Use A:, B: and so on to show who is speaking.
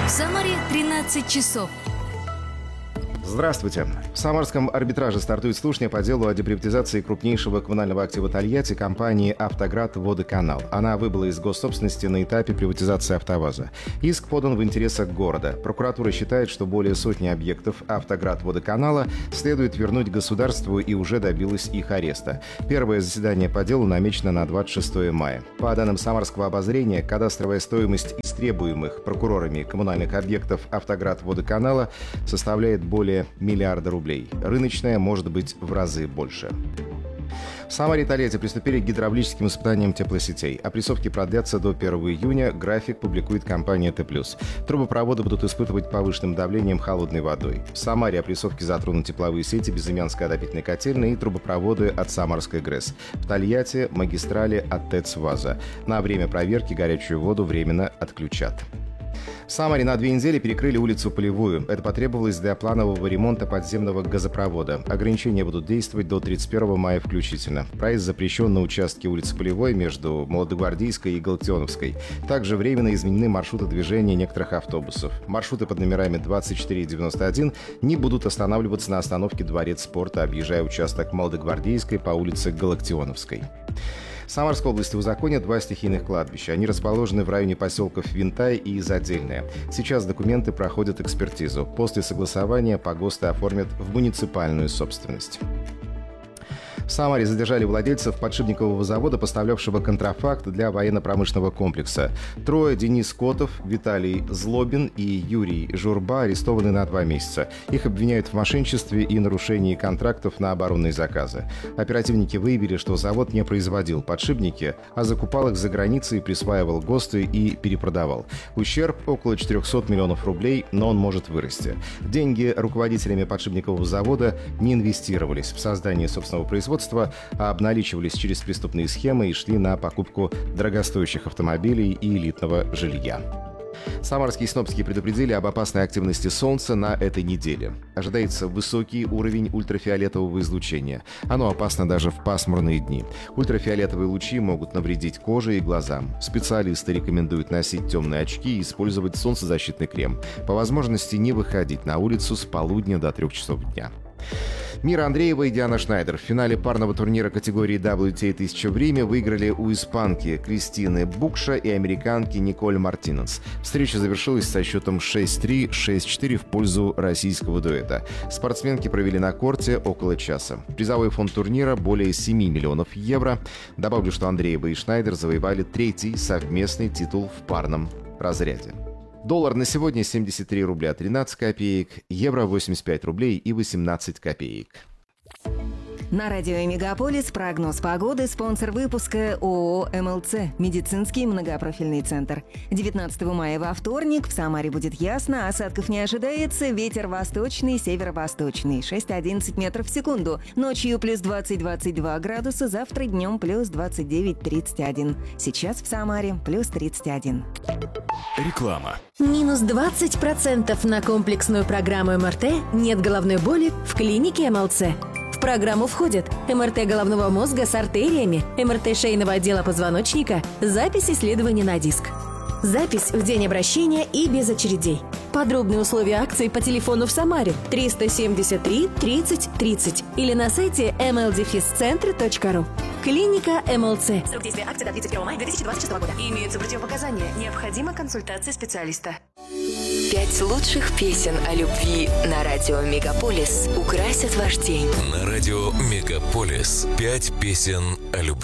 A: В Самаре 13 часов.
B: Здравствуйте. В Самарском арбитраже стартует слушание по делу о деприватизации крупнейшего коммунального актива Тольятти компании «Автоград Водоканал». Она выбыла из госсобственности на этапе приватизации «АвтоВАЗа». Иск подан в интересах города. Прокуратура считает, что более сотни объектов «Автоград Водоканала» следует вернуть государству и уже добилась их ареста. Первое заседание по делу намечено на 26 мая. По данным Самарского обозрения, кадастровая стоимость истребуемых прокурорами коммунальных объектов «Автоград Водоканала» составляет более миллиарда рублей. Рыночная может быть в разы больше. В Самаре и Тольятти приступили к гидравлическим испытаниям теплосетей. Опрессовки продлятся до 1 июня. График публикует компания «Т+». Трубопроводы будут испытывать повышенным давлением холодной водой. В Самаре опрессовки затронут тепловые сети Безымянской отопительной котельной и трубопроводы от Самарской ГРЭС. В Тольятти магистрали от ТЭЦ ВАЗа. На время проверки горячую воду временно отключат. В Самаре на 2 недели перекрыли улицу Полевую. Это потребовалось для планового ремонта подземного газопровода. Ограничения будут действовать до 31 мая включительно. Проезд запрещен на участке улицы Полевой между Молодогвардейской и Галактионовской. Также временно изменены маршруты движения некоторых автобусов. Маршруты под номерами 24 и 91 не будут останавливаться на остановке Дворец спорта, объезжая участок Молодогвардейской по улице Галактионовской. В Самарской области узаконят 2 стихийных кладбища. Они расположены в районе поселков Винтай и Задельное. Сейчас документы проходят экспертизу. После согласования погосты оформят в муниципальную собственность. В Самаре задержали владельцев подшипникового завода, поставлявшего контрафакт для военно-промышленного комплекса. Трое: Денис Котов, Виталий Злобин и Юрий Журба, арестованы на 2 месяца. Их обвиняют в мошенничестве и нарушении контрактов на оборонные заказы. Оперативники выявили, что завод не производил подшипники, а закупал их за границей, присваивал ГОСТы и перепродавал. Ущерб около 400 миллионов рублей, но он может вырасти. Деньги руководителями подшипникового завода не инвестировались в создание собственного производства, а обналичивались через преступные схемы и шли на покупку дорогостоящих автомобилей и элитного жилья. Самарские синоптики предупредили об опасной активности Солнца на этой неделе. Ожидается высокий уровень ультрафиолетового излучения. Оно опасно даже в пасмурные дни. Ультрафиолетовые лучи могут навредить коже и глазам. Специалисты рекомендуют носить темные очки и использовать солнцезащитный крем. По возможности не выходить на улицу с полудня до 3 часов дня. Мира Андреева и Диана Шнайдер в финале парного турнира категории WTA 1000 в Риме выиграли у испанки Кристины Букша и американки Николь Мартинес. Встреча завершилась со счетом 6-3, 6-4 в пользу российского дуэта. Спортсменки провели на корте около часа. Призовой фонд турнира более 7 миллионов евро. Добавлю, что Андреева и Шнайдер завоевали 3-й совместный титул в парном разряде. Доллар на сегодня 73 рубля 13 копеек, евро 85 рублей и 18 копеек.
C: На радио «Мегаполис» прогноз погоды. Спонсор выпуска ООО «МЛЦ» – медицинский многопрофильный центр. 19 мая во вторник в Самаре будет ясно, осадков не ожидается, ветер восточный, северо-восточный, 6-11 метров в секунду. Ночью плюс 20-22 градуса, завтра днем плюс 29-31. Сейчас в Самаре плюс 31.
D: Реклама.
E: Минус 20% на комплексную программу МРТ «Нет головной боли» в клинике МЛЦ. В программу входят МРТ головного мозга с артериями, МРТ шейного отдела позвоночника, запись исследований на диск. Запись в день обращения и без очередей. Подробные условия акции по телефону в Самаре 373 30 30 или на сайте mldefiscentre.ru. Клиника МЛЦ.
C: Срок действия акции до 31 мая 2026 года. Имеются противопоказания. Необходима консультация специалиста.
F: 5 лучших песен о любви на радио «Мегаполис» украсят ваш день.
D: На радио «Мегаполис» 5 песен о любви.